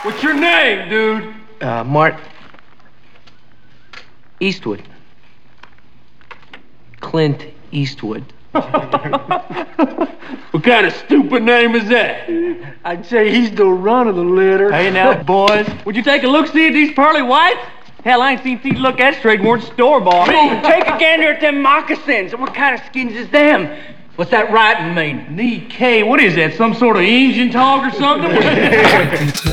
What's your name, dude? Mart Eastwood. Clint Eastwood. What kind of stupid name is that? I'd say he's the run of the litter. Hey now, boys, would you take a look-see at these pearly whites? Hell, I ain't seen teeth look that straight more than store-bought. Take a gander at them moccasins. What kind of skins is them? What's that writing mean? Nikkei, what is that, some sort of Asian talk or something?